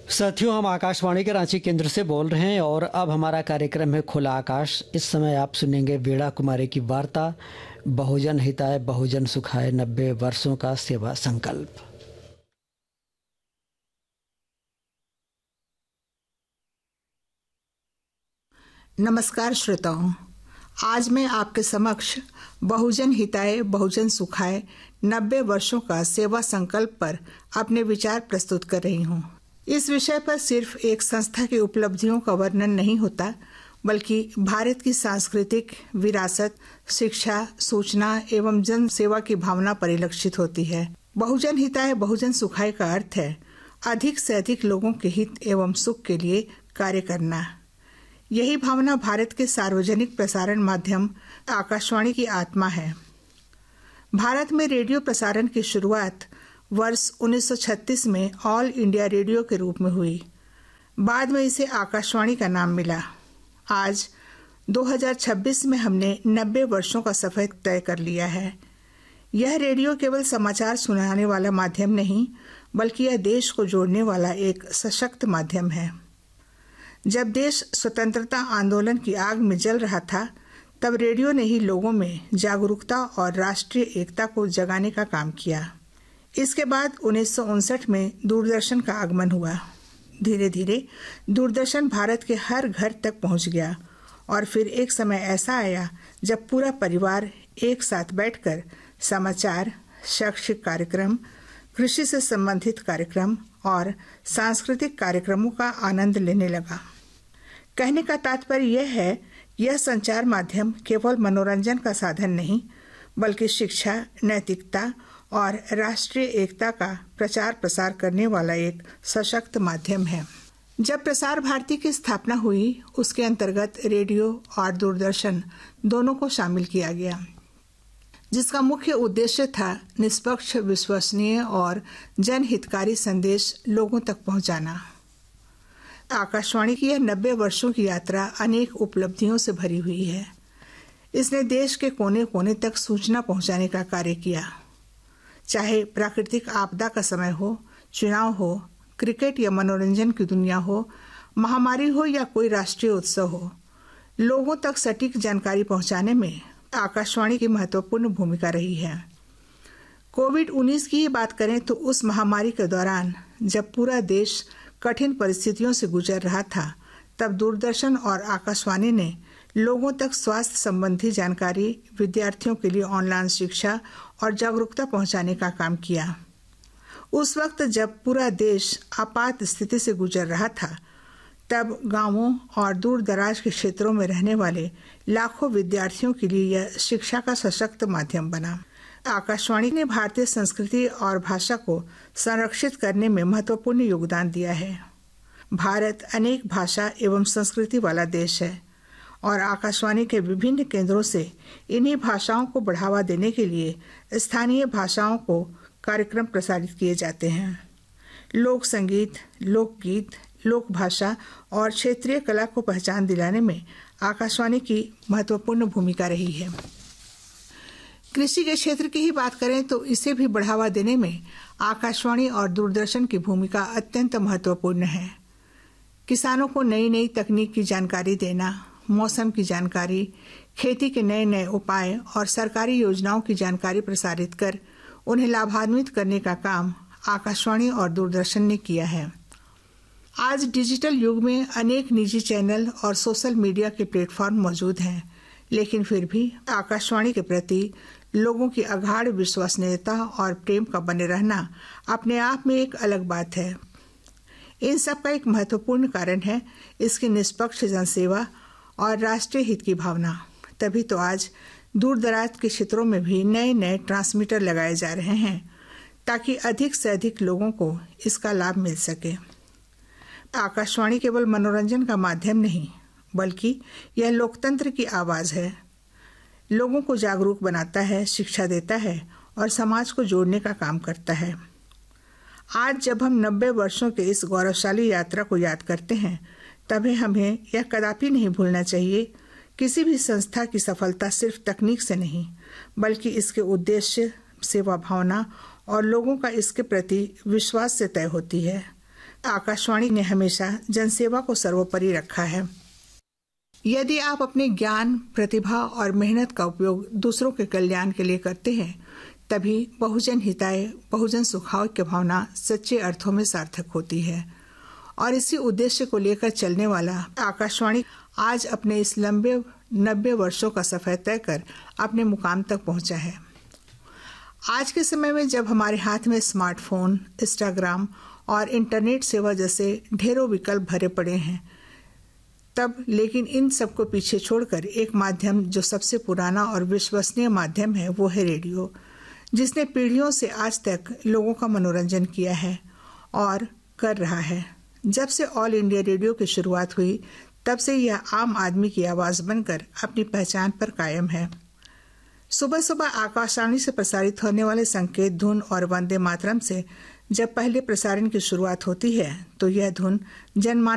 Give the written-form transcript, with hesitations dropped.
साथियों, हम आकाशवाणी के रांची केंद्र से बोल रहे हैं और अब हमारा कार्यक्रम है खुला आकाश। इस समय आप सुनेंगे वीणा कुमारी की वार्ता बहुजन हिताय बहुजन सुखाय 90 वर्षों का सेवा संकल्प। नमस्कार श्रोताओं, आज मैं आपके समक्ष बहुजन हिताय बहुजन सुखाय 90 वर्षों का सेवा संकल्प पर अपने विचार प्रस्तुत कर रही हूँ। इस विषय पर सिर्फ एक संस्था की उपलब्धियों का वर्णन नहीं होता, बल्कि भारत की सांस्कृतिक विरासत, शिक्षा, सूचना एवं जन सेवा की भावना परिलक्षित होती है। बहुजन हिताय बहुजन सुखाय का अर्थ है अधिक से अधिक लोगों के हित एवं सुख के लिए कार्य करना। यही भावना भारत के सार्वजनिक प्रसारण माध्यम आकाशवाणी की आत्मा है। भारत में रेडियो प्रसारण की शुरुआत वर्ष 1936 में ऑल इंडिया रेडियो के रूप में हुई। बाद में इसे आकाशवाणी का नाम मिला। आज 2026 में हमने 90 वर्षों का सफर तय कर लिया है। यह रेडियो केवल समाचार सुनाने वाला माध्यम नहीं, बल्कि यह देश को जोड़ने वाला एक सशक्त माध्यम है। जब देश स्वतंत्रता आंदोलन की आग में जल रहा था, तब रेडियो ने ही लोगों में जागरूकता और राष्ट्रीय एकता को जगाने का काम किया। इसके बाद 1959 में दूरदर्शन का आगमन हुआ। धीरे धीरे दूरदर्शन भारत के हर घर तक पहुंच गया और फिर एक समय ऐसा आया जब पूरा परिवार एक साथ बैठकर समाचार, शैक्षिक कार्यक्रम, कृषि से संबंधित कार्यक्रम और सांस्कृतिक कार्यक्रमों का आनंद लेने लगा। कहने का तात्पर्य यह है, यह संचार माध्यम केवल मनोरंजन का साधन नहीं, बल्कि शिक्षा, नैतिकता और राष्ट्रीय एकता का प्रचार प्रसार करने वाला एक सशक्त माध्यम है। जब प्रसार भारती की स्थापना हुई, उसके अंतर्गत रेडियो और दूरदर्शन दोनों को शामिल किया गया, जिसका मुख्य उद्देश्य था निष्पक्ष, विश्वसनीय और जनहितकारी संदेश लोगों तक पहुंचाना। आकाशवाणी की यह 90 वर्षों की यात्रा अनेक उपलब्धियों से भरी हुई है। इसने देश के कोने कोने तक सूचना पहुंचाने का कार्य किया। चाहे प्राकृतिक आपदा का समय हो, चुनाव हो, क्रिकेट या मनोरंजन की दुनिया हो, महामारी हो या कोई राष्ट्रीय उत्सव हो, लोगों तक सटीक जानकारी पहुंचाने में आकाशवाणी की महत्वपूर्ण भूमिका रही है। कोविड-19 की ही बात करें तो उस महामारी के दौरान जब पूरा देश कठिन परिस्थितियों से गुजर रहा था, तब दूरदर्शन और आकाशवाणी ने लोगों तक स्वास्थ्य संबंधी जानकारी, विद्यार्थियों के लिए ऑनलाइन शिक्षा और जागरूकता पहुंचाने का काम किया। उस वक्त जब पूरा देश आपात स्थिति से गुजर रहा था, तब गांवों और दूर दराज के क्षेत्रों में रहने वाले लाखों विद्यार्थियों के लिए यह शिक्षा का सशक्त माध्यम बना। आकाशवाणी ने भारतीय संस्कृति और भाषा को संरक्षित करने में महत्वपूर्ण योगदान दिया है। भारत अनेक भाषा एवं संस्कृति वाला देश है और आकाशवाणी के विभिन्न केंद्रों से इन्हीं भाषाओं को बढ़ावा देने के लिए स्थानीय भाषाओं को कार्यक्रम प्रसारित किए जाते हैं। लोक संगीत, लोकगीत, लोक भाषा और क्षेत्रीय कला को पहचान दिलाने में आकाशवाणी की महत्वपूर्ण भूमिका रही है। कृषि के क्षेत्र की ही बात करें तो इसे भी बढ़ावा देने में आकाशवाणी और दूरदर्शन की भूमिका अत्यंत महत्वपूर्ण है। किसानों को नई नई तकनीक की जानकारी देना, मौसम की जानकारी, खेती के नए नए उपाय और सरकारी योजनाओं की जानकारी प्रसारित कर उन्हें लाभान्वित करने का काम आकाशवाणी और दूरदर्शन ने किया है। आज डिजिटल युग में अनेक निजी चैनल और सोशल मीडिया के प्लेटफॉर्म मौजूद हैं, लेकिन फिर भी आकाशवाणी के प्रति लोगों की अगाध विश्वसनीयता और प्रेम का बने रहना अपने आप में एक अलग बात है। इन सब का एक महत्वपूर्ण कारण है इसकी निष्पक्ष जनसेवा और राष्ट्रीय हित की भावना। तभी तो आज दूर दराज के क्षेत्रों में भी नए नए ट्रांसमीटर लगाए जा रहे हैं, ताकि अधिक से अधिक लोगों को इसका लाभ मिल सके। आकाशवाणी केवल मनोरंजन का माध्यम नहीं, बल्कि यह लोकतंत्र की आवाज़ है। लोगों को जागरूक बनाता है, शिक्षा देता है और समाज को जोड़ने का काम करता है। आज जब हम 90 वर्षों के इस गौरवशाली यात्रा को याद करते हैं, तभी हमें यह कदापि नहीं भूलना चाहिए, किसी भी संस्था की सफलता सिर्फ तकनीक से नहीं, बल्कि इसके उद्देश्य, सेवा भावना और लोगों का इसके प्रति विश्वास से तय होती है। आकाशवाणी ने हमेशा जनसेवा को सर्वोपरि रखा है। यदि आप अपने ज्ञान, प्रतिभा और मेहनत का उपयोग दूसरों के कल्याण के लिए करते हैं, तभी बहुजन हिताय बहुजन सुखाय की भावना सच्चे अर्थों में सार्थक होती है। और इसी उद्देश्य को लेकर चलने वाला आकाशवाणी आज अपने इस लंबे 90 वर्षों का सफर तय कर अपने मुकाम तक पहुंचा है। आज के समय में जब हमारे हाथ में स्मार्टफोन, इंस्टाग्राम और इंटरनेट सेवा जैसे ढेरों विकल्प भरे पड़े हैं, तब लेकिन इन सबको पीछे छोड़कर एक माध्यम जो सबसे पुराना और विश्वसनीय माध्यम है वो है रेडियो, जिसने पीढ़ियों से आज तक लोगों का मनोरंजन किया है और कर रहा है। जब से ऑल इंडिया रेडियो की शुरुआत हुई, तब से यह आम आदमी की आवाज बनकर अपनी पहचान पर कायम है। सुबह सुबह आकाशवाणी से प्रसारित होने वाले संकेत धुन और वंदे मातरम से जब पहले प्रसारण की शुरुआत होती है, तो यह धुन जनमानस